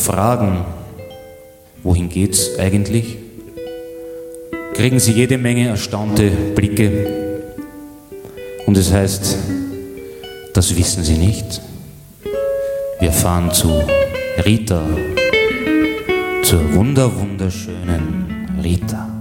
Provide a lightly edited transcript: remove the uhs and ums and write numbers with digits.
fragen, wohin geht's eigentlich, kriegen sie jede Menge erstaunte Blicke. Und es heißt, das wissen sie nicht. Wir fahren zu Rita, zur wunderschönen Rita.